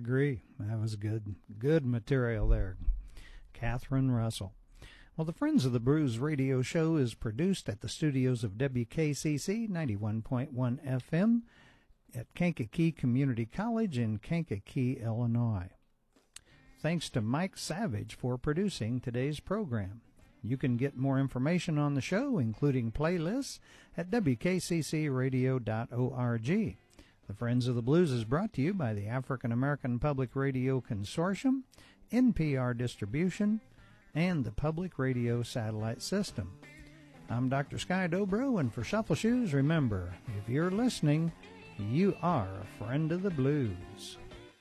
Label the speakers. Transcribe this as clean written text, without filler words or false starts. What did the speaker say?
Speaker 1: agree. That was good material there. Catherine Russell. Well, the Friends of the Blues radio show is produced at the studios of WKCC 91.1 FM at Kankakee Community College in Kankakee, Illinois. Thanks to Mike Savage for producing today's program. You can get more information on the show, including playlists, at wkccradio.org. The Friends of the Blues is brought to you by the African American Public Radio Consortium, NPR Distribution, and the Public Radio Satellite System. I'm Dr. Sky Dobro, and for Shuffle Shoes, remember, if you're listening, you are a friend of the blues.